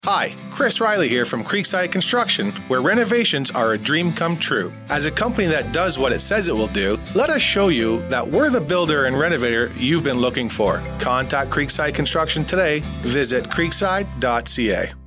Hi, Chris Riley here from Creekside Construction, where renovations are a dream come true. As a company that does what it says it will do, let us show you that we're the builder and renovator you've been looking for. Contact Creekside Construction today. Visit creekside.ca.